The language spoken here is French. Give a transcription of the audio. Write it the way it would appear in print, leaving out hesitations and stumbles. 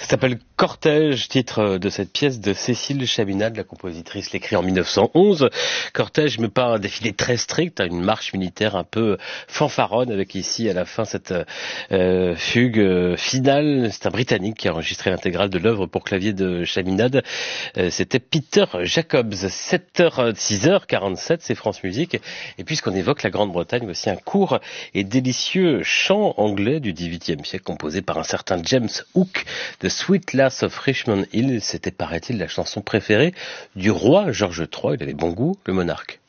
s'appelle Cortège, titre de cette pièce de Cécile Chaminade, la compositrice l'écrit en 1911. Cortège, mais pas un défilé très strict, une marche militaire un peu fanfaronne avec ici à la fin cette fugue finale. C'est un Britannique qui a enregistré l'intégrale de l'œuvre pour clavier de Chaminade. C'était Peter Jacobs. 6h47, c'est France Musique. Et puisqu'on évoque la Grande-Bretagne, voici un court et délicieux chant anglais du XVIIIe siècle composé par un certain James Hook, The Sweet Lass of Richmond Hill. C'était, paraît-il, la chanson préférée du roi George III. Il avait bon goût, le monarque.